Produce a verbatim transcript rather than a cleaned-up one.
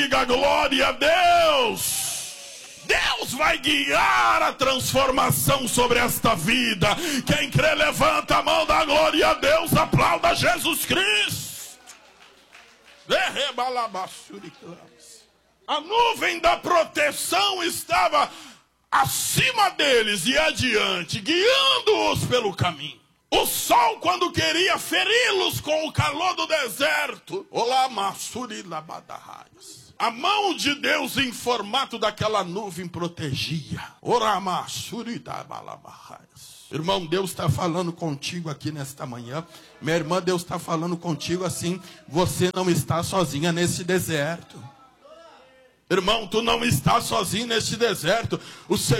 Diga glória a Deus. Deus vai guiar a transformação sobre esta vida. Quem crê, levanta a mão, dá glória a Deus, aplauda Jesus Cristo. A nuvem da proteção estava acima deles e adiante, guiando-os pelo caminho. O sol, quando queria feri-los com o calor do deserto, a mão de Deus em formato daquela nuvem protegia. Irmão, Deus está falando contigo aqui nesta manhã. Minha irmã, Deus está falando contigo assim. Você não está sozinha nesse deserto. Irmão, tu não está sozinho neste deserto. O Senhor